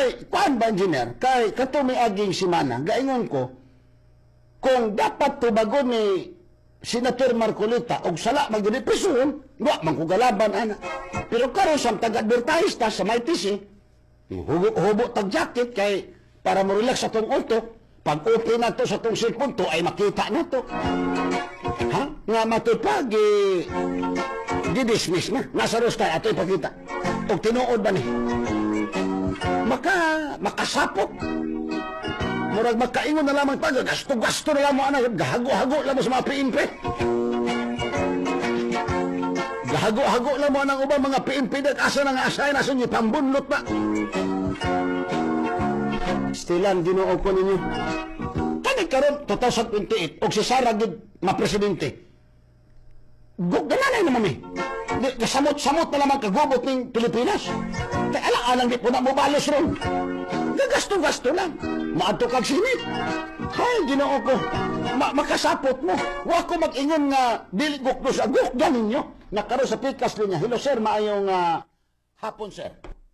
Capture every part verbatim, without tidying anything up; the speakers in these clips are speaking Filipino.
Kay, kuan ba, engineer? Kay, kato may aging simana, gaingon ko, kung dapat tubagon ni Senator Marcolita og sala magdidepresyon, wa man ko galaban ana. Pero karon sa tag-advertise ta sa may T C, hubo tag jacket kay para mo relax sa tong auto. Pag open na to sa tong cellphone to ay makita na to. Ha? Nga matupag eh, di-dismiss na. Nasa roster ato ipakita. Og tinuod ba ni? Maka makasapok. Murag magkaingon na lamang pag gasto-gasto na lamang ana, gahago-hago lamang sa mga P N P. Gahago-hago lamang ang ubang mga P N P dat asa na nga asay na sa inyo pambunlot na. Stilan Ginoo ko ninyo. Kani karon two thousand twenty-eight og si Sara gid mapresidente. Gananay naman mi. Kasamot-samot na lamang kagubot ning Pilipinas. Kaya alang-alang di po na mo balos ron. Gagasto-gasto lang. Maadto kag sini. Hay, Ginoo ko. Ma makasapot mo. Wa ko mag-ingon nga dili gukdo sa gukdo ninyo. Nakaro sa pikas niya. Hello sir, maayong uh, hapon sir.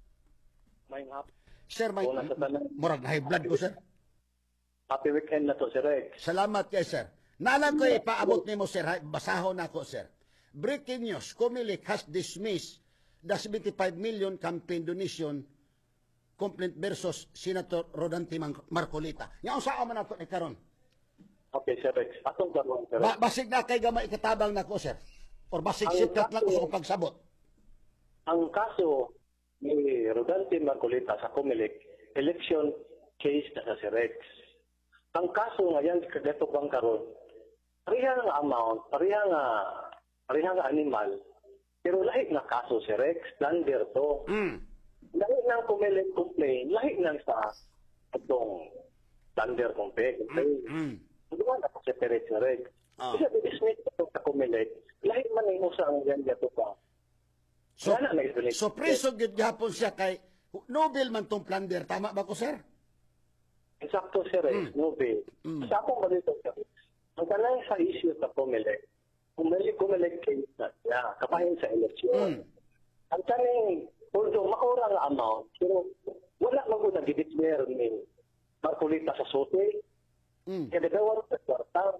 May hapon. Sir, may murag na high blood ko sir. Happy weekend na to, Sir Rex. Salamat kay sir. Nalang ko ipaabot nimo sir, basahon nako sir. Breaking news, Comelec has dismissed the seventy-five million campaign donation complaint versus Senator Rodante Marcolita. Yang saan man nato ni karon? Okay, Sir Rex. Atong karon, Sir Rex. Ba basig na kay gamay ikatabang nako sir. Or basig Ang sitkat lang ko kaso- sa pagsabot. Ang kaso ni Rodante Marcolita sa Comelec, election case na sa Sir Rex. Ang kaso ngayon, kagato bang karon, pareha nga amount, pareha nga, pareha nga animal, pero lahi nga kaso, Sir Rex, plunder to. Mm. Lahi ng Comelec complaint, lahi nang sa itong plunder complaint. Mm. Duwa na po separate, Sir Rex. Ah. Kasi dismiss ito sa Comelec, lahi man ang usa ang yan dito pa. So, Wala na explanation. so preso gid gihapon siya kay Nobel man tong plunder, tama ba ko sir? Eksakto, Sir Rex, Mm. no be. Mm. Sa akong balito, Sir Rex, ang kanang sa issue sa Comelec, Comelec, Comelec case na siya, kapahin sa eleksyon. Mm. Ang kaning, although maura nga amount, pero wala man ko nag-declare ni Marcolita sa sote, Mm. kaya nagawang sa kwarta.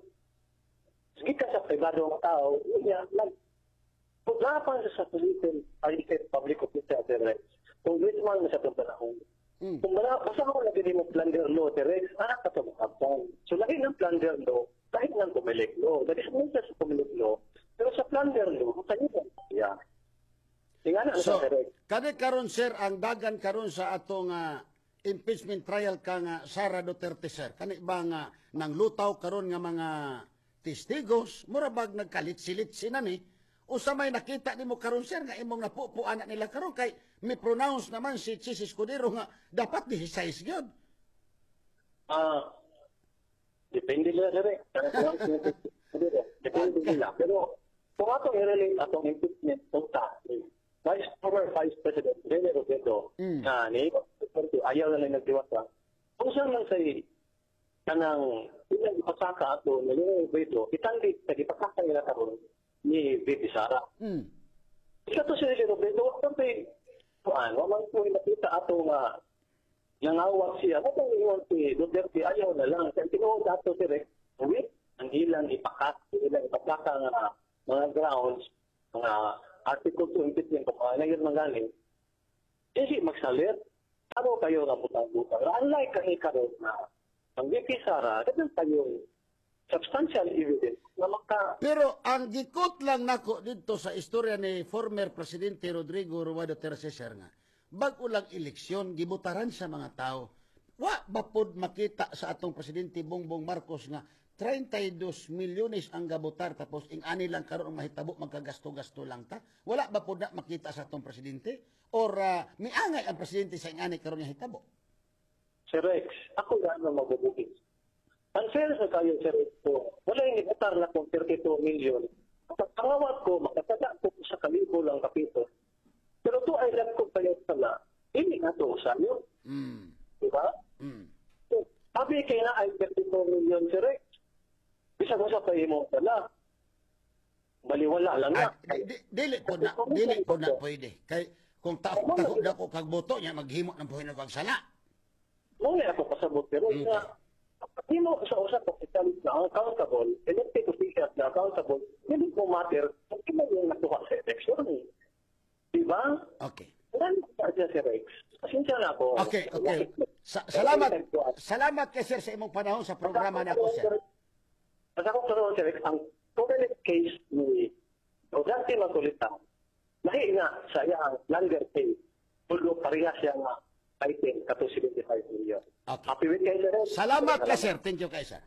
Sige ka sa privado ng tao, niya, nag paglapan sa satellitin, ay public official, Sir Rex, kung wisman na sa itong panahon. Mm. Kung bala, basta ako naging mo plunder law, Terex, anak ka sa makabang. So, lahi ng plunder law, lahi ng Comelec law. That is not sa Comelec law. Pero sa plunder law, sa'yo na siya. Tingnan na So, sa Terex. kani karon sir ang dagan karon sa atong ah, impeachment trial ka nga Sara Duterte sir. Kani ba nga nang lutaw karon nga mga testigos, mura bag nagkalit-silit sina ni. Usa may nakita nimo karon sir nga imong napupuan na nila karon kay mi pronounce naman si Chis Escudero nga dapat dieciséis gyud. Ah, depende nila, Terex. Depende nila. Pero, kung atong i-relate atong impeachment, punta, Vice, former Vice President Rene Robredo, Mm. na ni, ayaw na lang nagdiwata. Kung siya man say, kanang, ilang ipasaka ato, na Rene Robredo, itanglit, sa ipasaka nila karon ni Baby Sara. Mm. Isa to si Rene Robredo, wala pa eh, kuan, wala po nakita ato nga, nangawag siya, wala pang iwan si Duterte, ayaw na lang. Kaya tinuod ato si Rex, uwi, ang ilang ipakat, ilang ipasaka nga, mga grounds, mga article two impeachment kung mga ngayon man galing, hindi magsalit. Ano kayo nga butang-butang? Unlike kani karon na ang V P Sara, ganun tayo substantial evidence na maka... Pero ang gikot lang nako dito sa istorya ni former Presidente Rodrigo Roa Duterte sir nga, bago lang eleksyon, gibutaran sa mga tao. Wa ba pod makita sa atong Presidente Bongbong Marcos nga thirty-two milyones ang gabutar tapos ing ani lang karon ang mahitabo magkagasto-gasto lang ta. Wala ba pod na makita sa atong presidente or uh, miangay ang presidente sa ing ani karon nga hitabo? Si Rex, ako yan ang magbubukis. Unfair sa kayo, Sir Rex, po. Wala yung ibutar na kong thirty-two million. At pangawat ko, makatada ko sa kalibo lang kapito. Pero to ay lang ko kayo sala, hindi nga to sa inyo. Mm. Diba? Mm. So, sabi kayo na ay thirty-two million, Sir Rex. Bisa mo sa kayo mo pala. Baliwala lang na. Ah, di- dili ko na, dili ko na pwede. Kay kung ta tako dako kag boto nya maghimo ng buhay ng pagsala. Muna ako pasabot, pero Okay. na, hindi mo sa usap official na accountable, elected officials na accountable, hindi mo matter kung kailan yung natuwa sa election. Eh. Diba? Okay. Wala pa dyan si Rex. Pasensya na ako. Okay, okay. Sa- salamat. Salamat kay sir sa imong panahon sa programa na ako, sir. At ako karoon si Rex, ang correct case ni Rodante Makulita, lahi nga sa iyang longer pay, although pareha siya nga item kato seventy-five million. Okay. Happy with kayo, sir. Salamat kay sir. Thank you kay sir.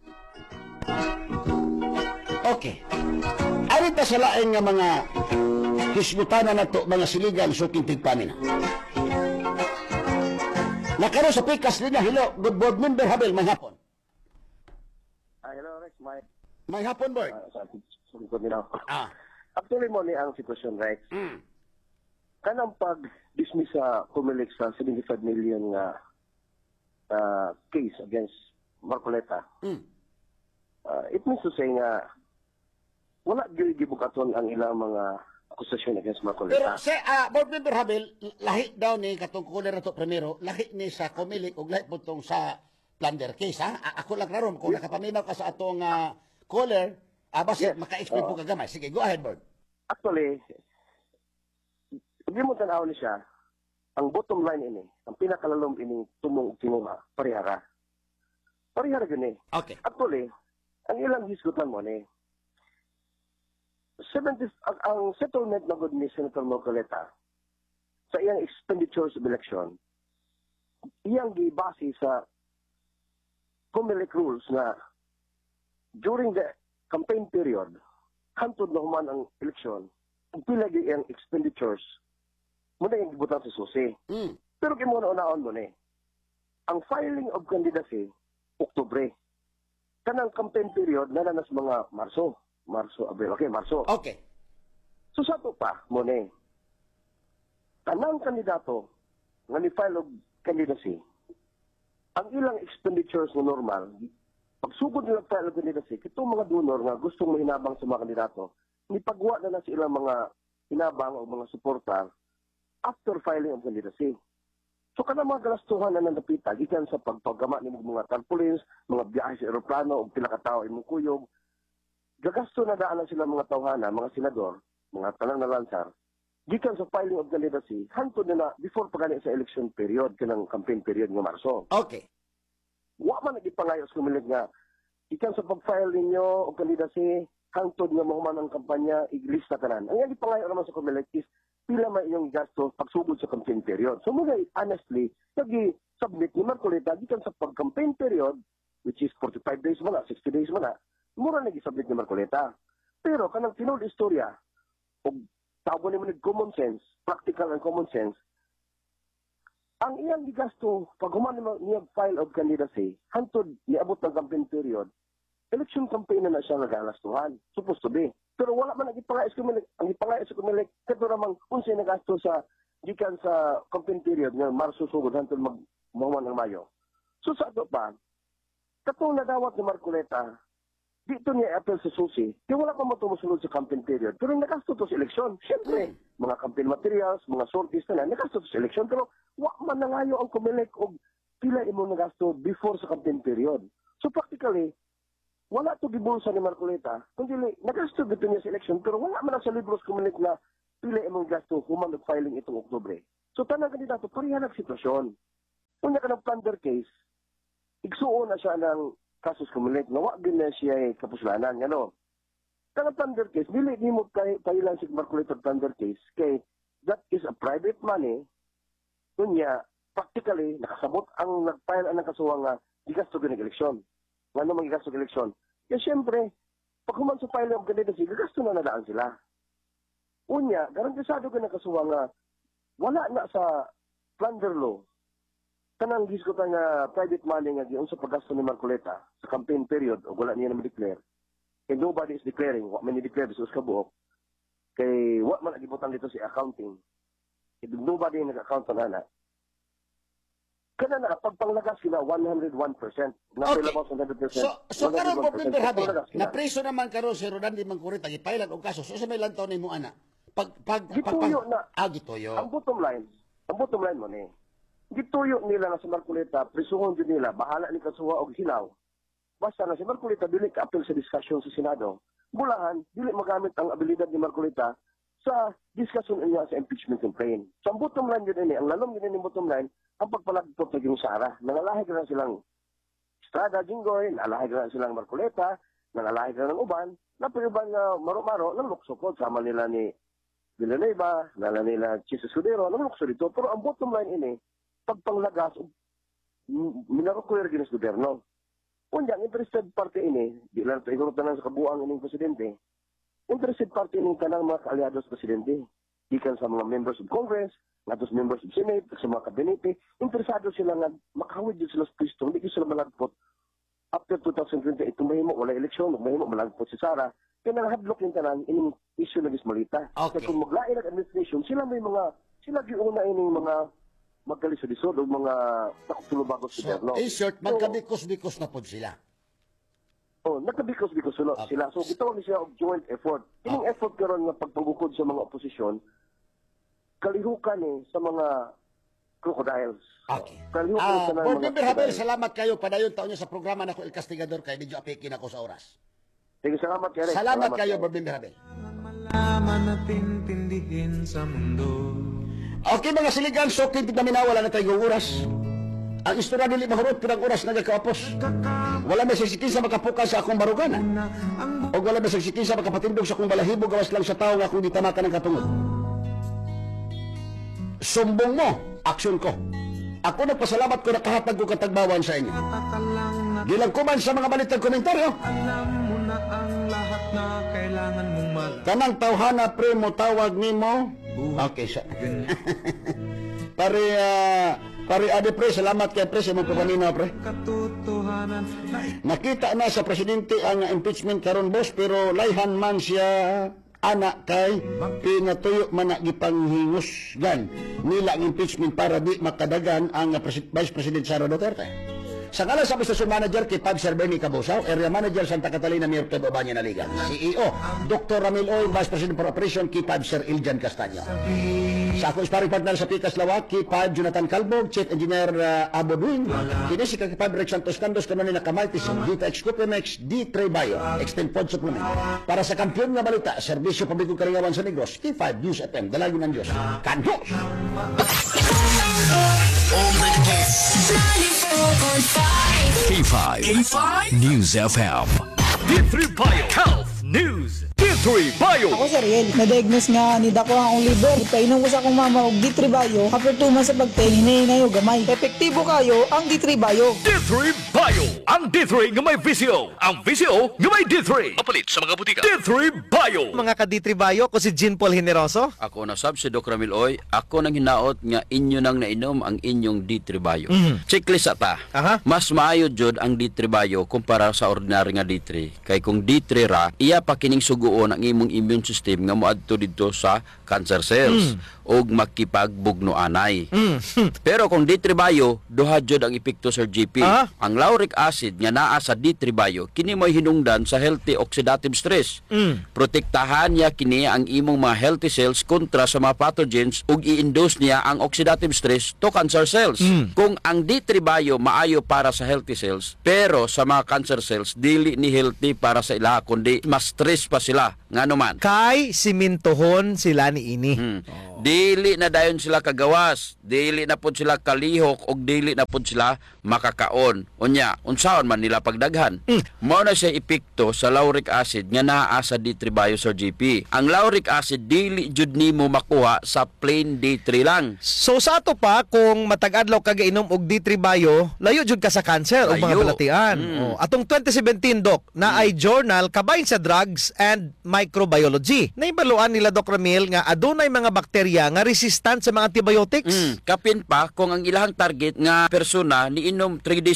Okay. Arit na sa laing nga mga hisgutan na to, mga siligan, suking tigpanin. Nakaro sa pikas niya, hello, good board member Habel, may hapon. Ah, hello, Rex. May, May hapon, board. uh, sa sa likod nila. Ah. Actually mo ni ang sitwasyon, Rex. Mm. Kanang pag-dismiss sa Comelec sa seventy-five million nga uh, case against Marcoleta, Mm. uh, it means to say nga wala gyud gibukaton ang ilang mga akusasyon against Pero Marcoleta. si ah, board member Habel, lahi daw ni katong kuler na to primero, lahi ni sa Comelec ug lahi po tong sa plunder case, ha? A- ako lang karon kung nakapaminaw ka sa atong uh, caller, ah, basi Yes. maka-explain po Oo. kagamay. Sige, go ahead, board. Actually, hindi mo tanaw ni siya, ang bottom line ini, ang pinakalalom ini tumong tinuma, parihara. Parihara gani. Okay. Actually, ang ilang hisgutan mo ni, seventy, ang, ang settlement na good ni Senator Marcoleta sa iyang expenditures of election, iyang gibase sa Comelec rules na during the campaign period, hantod na human ang eleksyon, kung pila gyud iyang expenditures, muna yung gibutan sa susi. Mm. Pero kimuna-unaon mo ni, ang filing of candidacy, Oktubre. Kanang campaign period, nananas mga Marso. Marso, Abril. Okay, Marso. Okay. So sa to pa, mo ni, tanang kandidato nga ni-file og candidacy, ang ilang expenditures na normal, pagsugod nila file og candidacy, itong mga donor nga gustong mahinabang sa mga kandidato, nipagwa na na sa ilang mga hinabang o mga suporta after filing of candidacy. So kana mga galastuhan na nanapita, gikan sa pagpagama ni mga tarpaulins, mga biyahe sa aeroplano, o pila ka tao imong kuyog, gagasto na daan na sila mga tawhana, mga senador, mga tanang na lansar, gikan sa filing of candidacy, hantod na na before pa gani sa election period, kanang campaign period nga Marso. Okay. Wa man nagipangayo sa kumilig nga, gikan sa pag-file ninyo o candidacy, hantod nga mahuman ang kampanya, iglista tanan. Ang yung gipangayo naman sa kumilig is, pila man inyong gasto pagsugod sa campaign period. So mga honestly, nag-submit ni Marcoleta, gikan sa pag-campaign period, which is forty-five days man na, sixty days man na, mura nag-submit ni Marcoleta. Pero kanang tinuod istorya, o tawag ni mo ni common sense, practical and common sense, ang iyang gigasto, pag human niya file of candidacy, hantod niabot ng campaign period, election campaign na na siya nagalastuhan. Supposed to be. Pero wala man ang ipangayos kumilig. Ang ipangayos sa kumilig, kato namang unsay nagasto sa gikan sa campaign period nga Marso sugod hantod mag mahuman ng Mayo. So sa ato pa, katong nadawat ni Marcoleta, dito niya apel sa susi, kaya wala pa mo tumusunod sa campaign period. Pero nagasto to sa eleksyon. Siyempre, mga campaign materials, mga sorties na na, nagasto to sa eleksyon. Pero wa man nangayo ang kumilig o pila imo nagasto before sa campaign period. So practically, wala to gibulsa ni Marcoleta, kundi nagasto dito niya sa election, pero wala man sa libros kumilig na pila imong gasto human og filing itong Oktubre. So tanang kandidato, pareha ng sitwasyon. Unya ka ng plunder case, igsuon na siya ng kasus kumilig, na wa din na siya kapuslanan, ano. Tanang plunder case, dili di mo kay pailan si Marcoleta plunder case, kay that is a private money, unya, practically, nakasabot ang nag-file ang kasuwa nga, gigasto ng eleksyon. Nga naman gigasto ng eleksyon. Kaya siyempre, pag human sa file of candidacy, gagasto na nadaan sila. Unya, garantisado ka na kasuwa nga, wala na sa plunder law, kanang giskutan nga private money nga giun sa paggasto ni Marcoleta sa campaign period, o wala niya na ma-declare, and nobody is declaring, wa man i-declare sa kabuok, kay wa man nagibutan dito si accounting, if nobody nag-account na na, kana na, pagpanglagas sila, one hundred one percent. Okay. one hundred percent. So, so karon po, Member Habib, Pagpanglagas sila. na preso naman karon si Rodandi Mangkurita, gipailan og kaso, so sa may lantaw ni mo ana? Pag, pag, pag, Gituyo pag, na. ah, gituyo. Ang bottom line, ang bottom line mo ni, gituyo nila nga si Marcoleta, prisuhon din nila, bahala ni Kasuha og hilaw. Basta na si Marcoleta dili ka-apil sa diskusyon sa Senado. Bulahan, dili magamit ang abilidad ni Marcoleta sa diskusyon niya sa impeachment campaign. So ang bottom line yun ini, ang lalom yun ini bottom line, ang pagpalagpot na yung Sara. Nangalahi ka na silang Estrada, Jinggoy, nangalahi ka na silang Marcoleta, nangalahi ka na ng uban, na iban nga maro-maro, ng luksokod, sama nila ni Villanueva, nala nila Jesus Cudero, ng lukso dito. Pero ang bottom line ini, pagpanglagas, minarokuyer ginis gobyerno. Kunya, ang interested party ini, di lang ito inurutan sa kabuang ining presidente, interested party ining kanang mga kaalyado sa presidente. Ikan sa mga members of Congress, nga sa members of Senate, sa mga kabinete, interesado sila nga makahawid din sila sa Kristo, hindi sila malagpot. After two thousand twenty-eight, tumahimo, wala eleksyon, mahimo, malagpot si Sara, kaya nangahadlok yung tanan, ining issue na gismalita. Okay. Kaya kung maglain ang administration, sila may mga, sila giuna ining mga magkalisod-isod o mga takutulubagos sa So, gobyerno. in short, magkabikos-bikos na po sila. Oh, nakabikos-bikos sila. Okay. sila. So, gitawag ni siya og joint effort. Ining effort karon nga pagpangukod sa mga oposisyon, kalihukan eh sa mga crocodiles. Okay. Kalihukan Ah, sa mga Board Member Habel, crocodiles. salamat kayo. Padayon taon niyo sa programa na ko El Castigador kay medyo apikin ako sa oras. Sige, salamat kayo. Salamat kayo, Board Member Habel. Malaman at intindihin sa mundo. Okay mga siligan, so kung namin wala na tayong oras. Ang istorya dili mahurot pinang oras nagakapos. Wala may siksikin sa makapukas sa akong barugana. O wala may siksikin sa makapatindog sa akong balahibo gawas lang sa tao nga akong ditamakan ng katungod. Sumbong mo, aksyon ko. Ako nagpasalamat ko nakahatag ko katagbawan sa inyo. Takalang na Gilang kuman sa mga balitang komentaryo. alam mo na ang lahat na kailangan mong malaman. Kanang tawhana pre mo tawag nimo. Okay, siya. pare, uh, pare Ade pre, salamat kay pre sa mong papanina pre. Katotohanan na Nakita na sa presidente ang impeachment karon boss, pero layhan man siya anak kay pinatuyo man na gipanghingusgan nila ang impeachment para di makadagan ang Pres- Vice President Sara Duterte. Sa ngalan sa Station Manager kay Pab Sir Bernie Cabusaw, Area Manager Santa Catalina, Mayor Ted Obanya Naligan. C E O, Doctor Ramil Oy, Vice President for Operation, kay Pab Sir Iljan Castaño. Sa ako sparring partner sa Pikas Lawak, kay Pab Jonathan Calbog, Chief Engineer uh, Abo Duin, kini si kay Pab Rex Santos Candos, kanon ni Nakamaltis, Dita Excupemex, D. Trey Bayo, Extend Pod Supplement. Para sa kampiyon nga balita, Serbisyo Publiko Kalingawan sa Negros, kay five News F M, Dalagin ng Diyos. Kandos! K five. K five News F M. D three Bio Health News. D three Bio. Ako si Riel, na-diagnose nga ni Dako ang liver. Ipainom ko sa akong mama og D three Bio. After two months sa pagtingin, hinahinay o gamay. Epektibo kayo ang D three Bio. D three Bio. Ang D three nga may V C O. Ang V C O nga may D three. Mapalit sa mga butika. D three Bio. Mga ka-D three Bayo, ko si Jean Paul Generoso. Ako na sab si Doc Ramil Oy, ako nang hinaot nga inyo nang nainom ang inyong D three Bio. Checklist ata. Aha. Mas maayo jud ang D three Bio kumpara sa ordinary nga D three. Kay kung D three ra, iya pa kining suguon ang imong immune system nga moadto didto sa cancer cells og makipagbugno-anay. Pero kung D three Bio, duha jud ang epekto Sir G P. Ah. Ang lauric acid nga naa sa D three Bio kini mo'y hinungdan sa healthy oxidative stress. Protektahan niya kini ang imong mga healthy cells kontra sa mga pathogens ug i-induce niya ang oxidative stress to cancer cells. Kung ang D three Bio maayo para sa healthy cells, pero sa mga cancer cells dili ni healthy para sa ila kundi mas stress pa sila ngano man. Kay simintohon sila ni ini. Hmm. Dili na dayon sila kagawas, dili na pud sila kalihok ug dili na pud sila makakaon. Unya, unsaon man nila pagdaghan? Mao na siya epekto sa lauric acid nga naa sa D three Bio Sir G P. Ang lauric acid dili jud nimo makuha sa plain D three lang. So sa ato pa, kung matag-adlaw ka gainom og D three Bio, layo jud ka sa cancer o mga Layo. balatian. Mm. Oh, atong twenty seventeen, Doc, na ay journal kabahin sa drugs and microbiology. Naibaluan nila, Doc Ramil, nga adunay mga bakterya nga resistant sa mga antibiotics. Mm, kapin pa kung ang ilahang target nga persona niinom three days ra.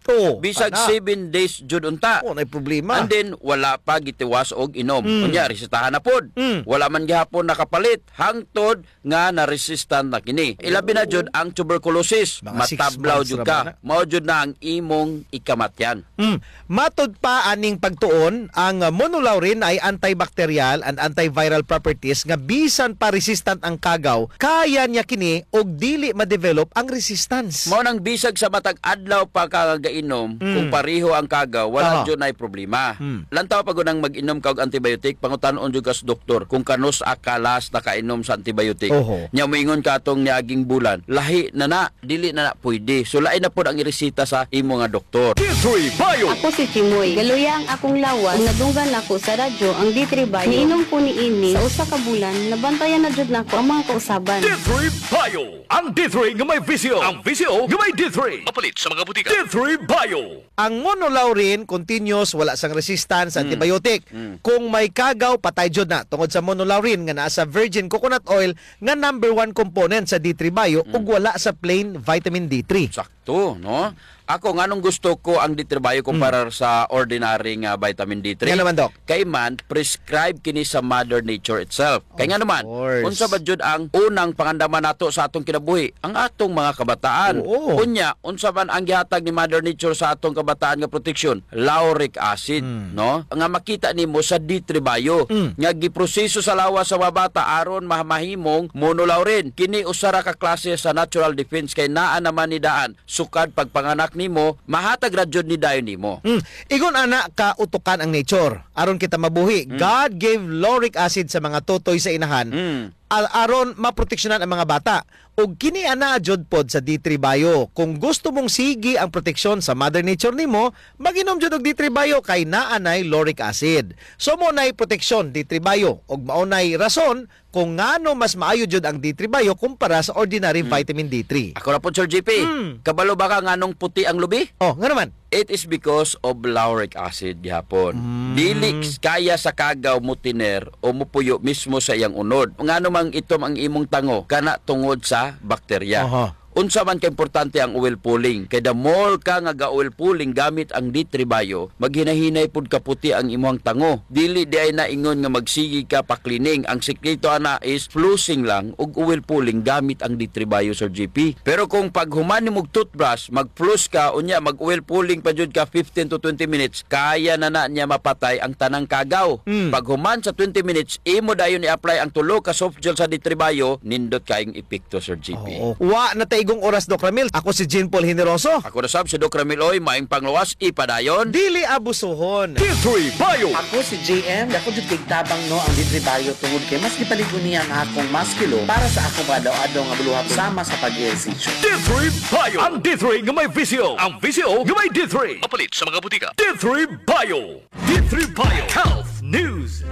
Oo, Bisag ana. seven days jud unta. Oh, nay problema. And then, wala pa gitiwas og inom. Mm. Kunya, resetahan na pod. Mm. Wala man gihapon nakapalit. Hangtod nga na-resistant na kini. Ilabi na jud ang tuberculosis. Mga six Matablaw months jud ra ba na? ka. Mao jud na ang imong ikamatyan. Mm. Matod pa aning pagtuon, ang uh, monolaurin ay antibacterial and antiviral properties nga bisan pa resistant ang kagaw, kaya niya kini og dili ma-develop ang resistance. Mao nang bisag sa matag adlaw pa ka gainom, Mm. kung pareho ang kagaw, wala Aha. jud nay problema. Mm. Lantaw pa gud nang mag-inom ka og antibiotic, pangutan-on jud ka sa doktor kung kanos akalas nakainom sa antibiotic. Oho. Nya moingon ka atong niaging bulan, lahi na na, dili na na pwede. So lain na pod ang iresita sa imo nga doktor. D three Bio. Ako si Chimoy. Galuya ang akong lawas. Kung nadunggan ako sa radyo ang D three Bio. Niinom ko ni ini sa usa ka bulan. Nabantayan na jud nako ang mga kausaban. D three Bio. Ang D three nga may visyo. Ang visyo nga may D three. Mapalit sa mga butika. D three Bio. Ang monolaurin continuous, wala sang resistance sa antibiotic. Kung may kagaw, patay jud na tungod sa monolaurin nga naa sa virgin coconut oil nga number one component sa D three Bio ug wala sa plain vitamin D three. Sakto, no? Ako nganong gusto ko ang D three Bio kumpara sa ordinary nga vitamin D three. Nga naman, Doc. Kay man prescribe kini sa Mother Nature itself. Kay nga naman, course. unsa ba jud ang unang pangandaman nato sa atong kinabuhi? Ang atong mga kabataan. Oo. Unya, unsa man ang gihatag ni Mother Nature sa atong kabataan nga proteksyon? Lauric acid, no? Nga makita nimo sa D three Bio Mm. nga giproseso sa lawas sa mga bata aron mahamahimong monolaurin. Kini usara ka klase sa natural defense kay naa naman ni daan sukad pagpanganak nimo mahatag ra jud ni dayon nimo. Mm. Igon ana ka utukan ang nature aron kita mabuhi. God gave lauric acid sa mga totoy sa inahan. Mm. Al- aron maproteksyonan ang mga bata. Ug kini ana jud pod sa D three Bio. Kung gusto mong sige ang proteksyon sa Mother Nature nimo, mag-inom jud og D three Bio kay naa nay lauric acid. So mo nay proteksyon D three Bio ug mao nay rason kung ngano mas maayo jud ang D three Bio kumpara sa ordinary vitamin D three. Ako na po, Sir J P. Mm. Kabalo ba ka nganong puti ang lubi? Oh, nga naman. It is because of lauric acid gihapon. Dili kaya sa kagaw mo tiner o mupuyo mismo sa iyang unod. Ngano mang itom ang imong tango kana tungod sa bakterya. Aha. Unsa man ka importante ang oil pulling. Kay the more ka nga ga-oil pulling gamit ang D three Bio, maghinahinay pud kaputi ang imong tango. Dili di ay naingon nga magsigi ka pa cleaning. Ang sikreto ana is flushing lang ug oil pulling gamit ang D three Bio, Sir J P. Pero kung pag human nimog toothbrush, mag-flush ka unya mag-oil pulling pa jud ka fifteen to twenty minutes, kaya na na niya mapatay ang tanang kagaw. Mm. Pag human sa twenty minutes, imo dayon i-apply ang tulo ka soft gel sa D three Bio, nindot kayong epekto, Sir J P. Oo. Wa na taigong oras, Doc Ramil. Ako si Jean Paul Generoso. Ako na sab si Doc Ramiloy, maing panglawas, ipadayon. Dili abusuhon. D three Bio. Ako si J M. Ako jud tigtabang no ang D three Bio tungod kay mas gipaligon niya ang akong maskilo para sa akong adlaw-adlaw nga buluhat sama sa pag-ehersisyo. D three Bio. Ang D three nga may visyo. Ang visyo nga may D three. Mapalit sa mga butika. D three Bio. D three Bio. Health News.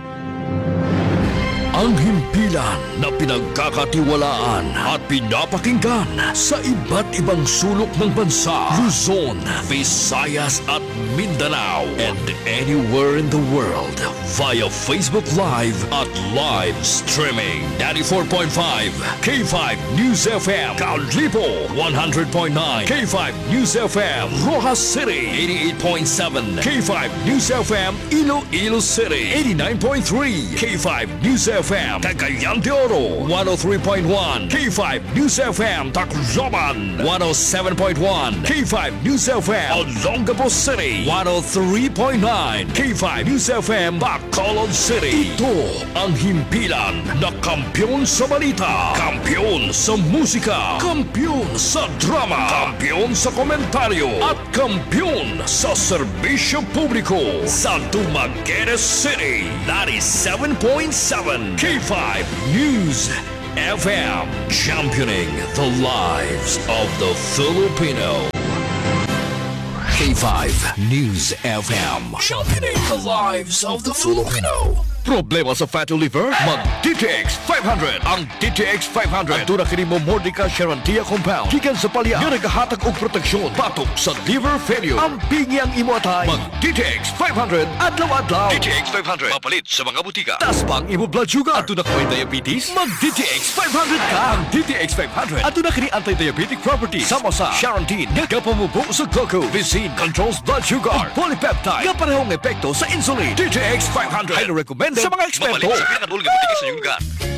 Ang himpilan na pinagkakatiwalaan at pinapakinggan sa iba't ibang sulok ng bansa, Luzon, Visayas at Mindanao, and anywhere in the world via Facebook Live at live streaming. ninety-four point five K five News F M, Caudlipo, one hundred point nine K five News F M, Rojas City, eighty-eight point seven K five News F M, Iloilo City, eighty-nine point three K five News F M, Cagayan de Oro, one oh three point one K five News F M, Tacloban, one oh seven point one K five News F M, Olongapo City, one oh three point nine K five News F M, Bacolod City. Ito ang himpilan na kampyon sa balita, kampyon sa musika, kampyon sa drama, kampyon sa komentaryo, at kampyon sa serbisyo publiko sa Dumaguete City, ninety-seven point seven K five News F M, championing the lives of the Filipino. K five News F M, championing the lives of the Filipino. Problema sa fatty liver? Mag D T X five hundred. Ang D T X five hundred aduna kini mo Mordica Charantia compound gikan sa palya nga nagahatag og proteksyon batok sa liver failure. Ang pingi ang imo atay. Mag D T X five hundred adlaw-adlaw. D T X five hundred mapalit sa mga butika. Taas pa ang imo blood sugar. Aduna ka may diabetes? Mag D T X five hundred ka. Ang D T X five hundred aduna kini anti-diabetic properties sama sa Charantin nga kapamubo sa glucose, Vicin controls blood sugar, polypeptide nga parehong epekto sa insulin. D T X five hundred ay recommended sa mga eksperto. Mapalit sa pinakadulga butika sa iyong lugar.